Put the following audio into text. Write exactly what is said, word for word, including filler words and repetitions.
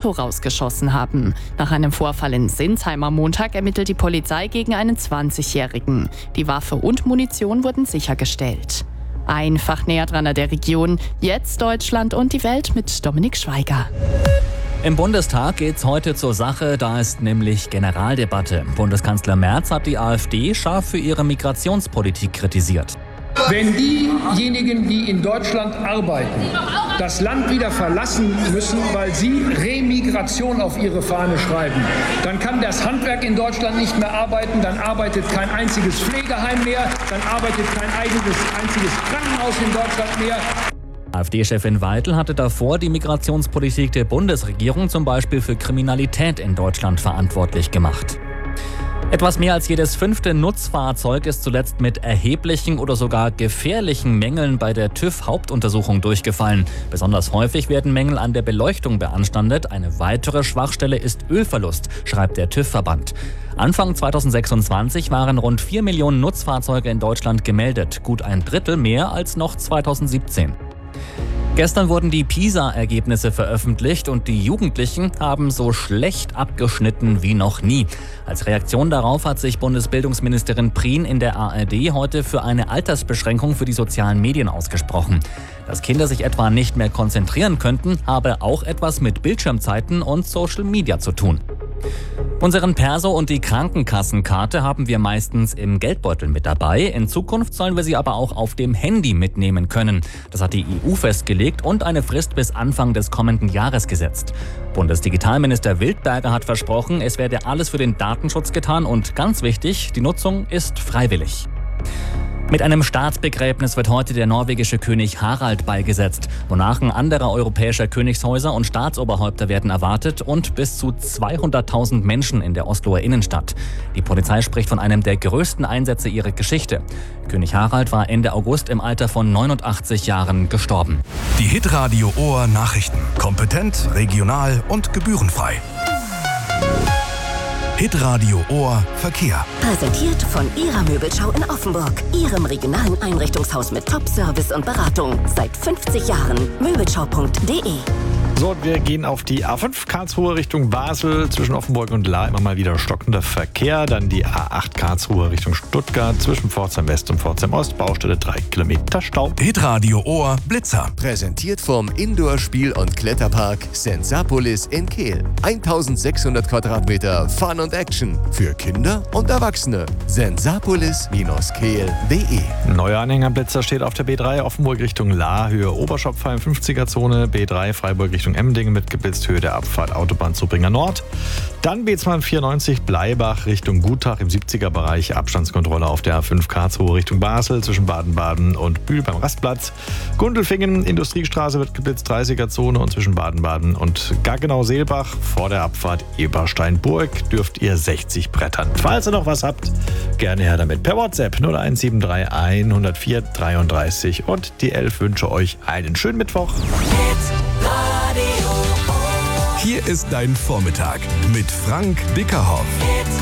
Auto rausgeschossen haben. Nach einem Vorfall in Sinsheim am Montag ermittelt die Polizei gegen einen zwanzigjährigen. Die Waffe und Munition wurden sichergestellt. Einfach näher dran an der Region. Jetzt Deutschland und die Welt mit Dominik Schweiger. Im Bundestag geht's heute zur Sache, da ist nämlich Generaldebatte. Bundeskanzler Merz hat die AfD scharf für ihre Migrationspolitik kritisiert. Wenn diejenigen, die in Deutschland arbeiten, das Land wieder verlassen müssen, weil sie Remigration auf ihre Fahne schreiben, dann kann das Handwerk in Deutschland nicht mehr arbeiten, dann arbeitet kein einziges Pflegeheim mehr, dann arbeitet kein eigenes, einziges Krankenhaus in Deutschland mehr. AfD-Chefin Weidel hatte davor die Migrationspolitik der Bundesregierung zum Beispiel für Kriminalität in Deutschland verantwortlich gemacht. Etwas mehr als jedes fünfte Nutzfahrzeug ist zuletzt mit erheblichen oder sogar gefährlichen Mängeln bei der TÜV-Hauptuntersuchung durchgefallen. Besonders häufig werden Mängel an der Beleuchtung beanstandet. Eine weitere Schwachstelle ist Ölverlust, schreibt der TÜV-Verband. Anfang zweitausendsechsundzwanzig waren rund vier Millionen Nutzfahrzeuge in Deutschland gemeldet, gut ein Drittel mehr als noch zweitausendsiebzehn. Gestern wurden die PISA-Ergebnisse veröffentlicht und die Jugendlichen haben so schlecht abgeschnitten wie noch nie. Als Reaktion darauf hat sich Bundesbildungsministerin Prien in der A R D heute für eine Altersbeschränkung für die sozialen Medien ausgesprochen. Dass Kinder sich etwa nicht mehr konzentrieren könnten, habe auch etwas mit Bildschirmzeiten und Social Media zu tun. Unseren Perso und die Krankenkassenkarte haben wir meistens im Geldbeutel mit dabei. In Zukunft sollen wir sie aber auch auf dem Handy mitnehmen können. Das hat die E U festgelegt und eine Frist bis Anfang des kommenden Jahres gesetzt. Bundesdigitalminister Wildberger hat versprochen, es werde alles für den Datenschutz getan und ganz wichtig, die Nutzung ist freiwillig. Mit einem Staatsbegräbnis wird heute der norwegische König Harald beigesetzt. Monarchen anderer europäischer Königshäuser und Staatsoberhäupter werden erwartet und bis zu zweihunderttausend Menschen in der Osloer Innenstadt. Die Polizei spricht von einem der größten Einsätze ihrer Geschichte. König Harald war Ende August im Alter von neunundachtzig Jahren gestorben. Die Hitradio Ohr Nachrichten. Kompetent, regional und gebührenfrei. Hitradio Ohr Verkehr. Präsentiert von Ihrer Möbelschau in Offenburg. Ihrem regionalen Einrichtungshaus mit Top-Service und Beratung. Seit fünfzig Jahren. Möbelschau punkt de. So, wir gehen auf die A fünf Karlsruhe Richtung Basel. Zwischen Offenburg und Lahr immer mal wieder stockender Verkehr. Dann die A acht Karlsruhe Richtung Stuttgart. Zwischen Pforzheim West und Pforzheim Ost. Baustelle drei Kilometer Stau. Hitradio Ohr Blitzer. Präsentiert vom Indoor-Spiel- und Kletterpark Sensapolis in Kehl. eintausendsechshundert Quadratmeter Fun und Action. Für Kinder und Erwachsene. sensapolis Bindestrich kehl punkt de. Neuer Anhängerblitzer steht auf der B drei Offenburg Richtung Lahr. Höhe Oberschopfheim fünfziger Zone. B drei Freiburg Richtung Emmendingen mit geblitzt, Höhe der Abfahrt Autobahn Zubringer Nord. Dann B zweihundertvierundneunzig Bleibach Richtung Gutach im siebziger Bereich. Abstandskontrolle auf der A fünf Karlsruhe Richtung Basel zwischen Baden-Baden und Bühl beim Rastplatz. Gundelfingen Industriestraße wird geblitzt, dreißiger Zone und zwischen Baden-Baden und Gaggenau-Seelbach vor der Abfahrt Eberstein-Burg dürft ihr sechzig brettern. Falls ihr noch was habt, gerne her damit per WhatsApp null eins sieben drei hundertvier dreiunddreißig und die elf wünsche euch einen schönen Mittwoch. Hier ist dein Vormittag mit Frank Bickerhoff.